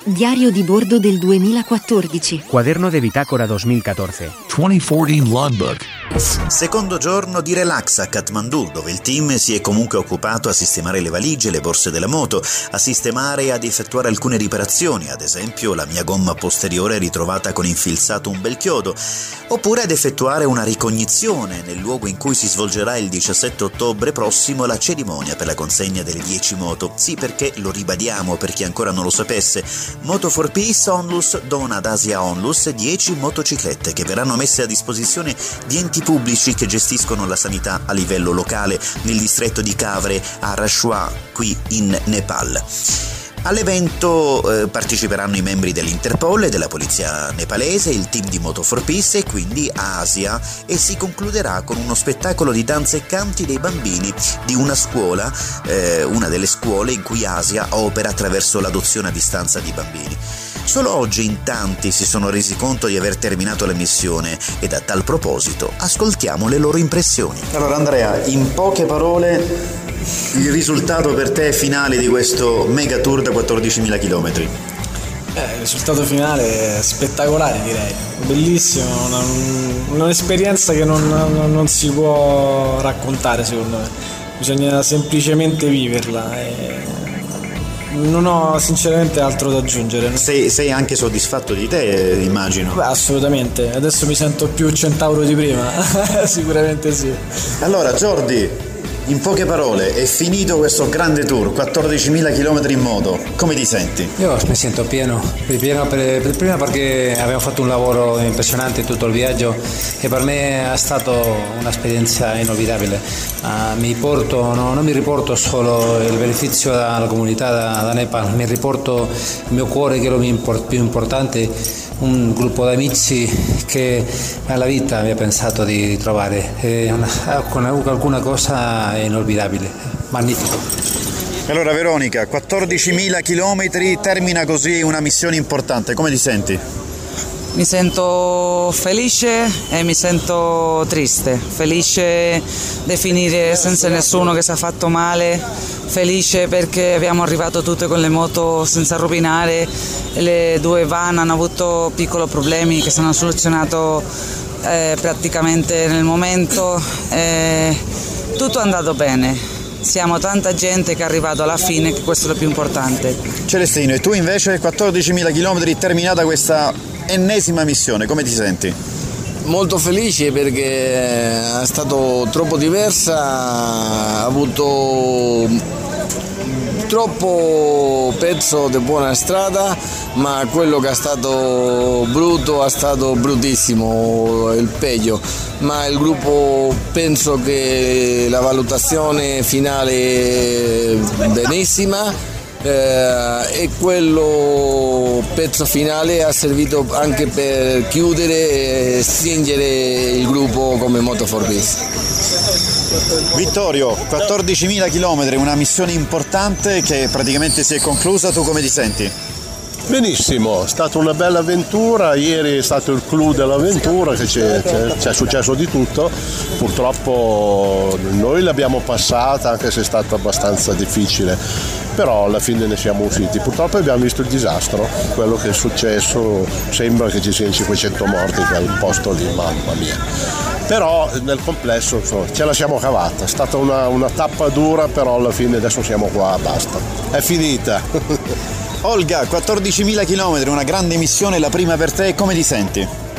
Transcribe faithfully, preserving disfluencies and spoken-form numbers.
Diario di bordo del duemilaquattordici. Quaderno de bitácora duemilaquattordici. duemilaquattordici Logbook. Secondo giorno di relax a Kathmandu, dove il team si è comunque occupato a sistemare le valigie, le borse della moto, a sistemare e ad effettuare alcune riparazioni, ad esempio la mia gomma posteriore ritrovata con infilzato un bel chiodo, oppure ad effettuare una ricognizione nel luogo in cui si svolgerà il diciassette ottobre prossimo la cerimonia per la consegna delle dieci moto. Sì, perché lo ribadiamo per chi ancora non lo sapesse, Moto for Peace Onlus dona ad Asia Onlus dieci motociclette che verranno messe a disposizione di enti pubblici che gestiscono la sanità a livello locale nel distretto di Kavre a Rashwa, qui in Nepal. All'evento eh, parteciperanno i membri dell'Interpol e della polizia nepalese, il team di Moto for Peace e quindi Asia, e si concluderà con uno spettacolo di danze e canti dei bambini di una scuola, eh, una delle scuole in cui Asia opera attraverso l'adozione a distanza di bambini. Solo oggi in tanti si sono resi conto di aver terminato la missione ed a tal proposito ascoltiamo le loro impressioni. Allora Andrea, in poche parole il risultato per te finale di questo mega tour da quattordicimila chilometri? Eh, il risultato finale è spettacolare, direi, bellissimo, una, un'esperienza che non, non, non si può raccontare, secondo me, bisogna semplicemente viverla e non ho sinceramente altro da aggiungere. Sei, sei anche soddisfatto di te, immagino? Beh, assolutamente, adesso mi sento più centauro di prima. Sicuramente sì. Allora Jordi, in poche parole, è finito questo grande tour, quattordicimila chilometri in moto, come ti senti? Io mi sento pieno, pieno per, per prima perché abbiamo fatto un lavoro impressionante tutto il viaggio e per me è stata un'esperienza inolvidabile. Uh, mi porto, no, non mi riporto solo il beneficio dalla comunità da, da Nepal, mi riporto il mio cuore, che è lo più importante, un gruppo di amici che nella vita mi ha pensato di trovare, è una, con alcuna cosa inolvidabile, magnifico. Allora Veronica, quattordicimila chilometri, termina così una missione importante, come ti senti? Mi sento felice e mi sento triste, felice di finire senza nessuno che si è fatto male, felice perché abbiamo arrivato tutte con le moto senza rovinare, le due van hanno avuto piccoli problemi che sono soluzionato eh, praticamente nel momento, eh, tutto è andato bene. Siamo tanta gente che è arrivato alla fine, che questo è lo più importante. Celestino, e tu invece quattordicimila chilometri, terminata questa ennesima missione, come ti senti? Molto felice perché è stato troppo diversa, ha avuto troppo pezzo di buona strada, ma quello che è stato brutto è stato bruttissimo, il peggio. Ma il gruppo, penso che la valutazione finale è benissima. Eh, e quello pezzo finale ha servito anche per chiudere e stringere il gruppo come Moto for Peace. Vittorio, quattordicimila chilometri, una missione importante che praticamente si è conclusa, tu come ti senti? Benissimo, è stata una bella avventura, ieri è stato il clou dell'avventura, che c'è, c'è, c'è successo di tutto, purtroppo noi l'abbiamo passata anche se è stato abbastanza difficile, però alla fine ne siamo usciti. Purtroppo abbiamo visto il disastro, quello che è successo, sembra che ci siano cinquecento morti in quel posto lì, mamma mia. Però nel complesso insomma, ce la siamo cavata, è stata una, una tappa dura, però alla fine adesso siamo qua, basta, è finita. Olga, quattordicimila chilometri, una grande missione, la prima per te, come ti senti?